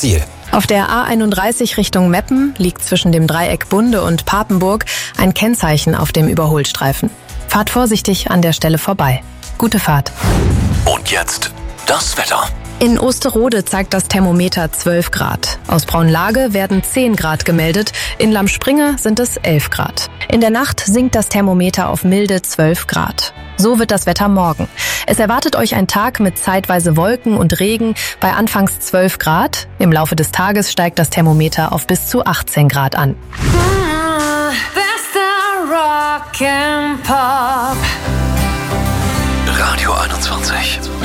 Ziel. Auf der A31 Richtung Meppen liegt zwischen dem Dreieck Bunde und Papenburg ein Kennzeichen auf dem Überholstreifen. Fahrt vorsichtig an der Stelle vorbei. Gute Fahrt. Und jetzt das Wetter. In Osterode zeigt das Thermometer 12 Grad. Aus Braunlage werden 10 Grad gemeldet, in Lamspringe sind es 11 Grad. In der Nacht sinkt das Thermometer auf milde 12 Grad. So wird das Wetter morgen. Es erwartet euch ein Tag mit zeitweise Wolken und Regen bei anfangs 12 Grad. Im Laufe des Tages steigt das Thermometer auf bis zu 18 Grad an. Bester Rock and Pop. Radio 21.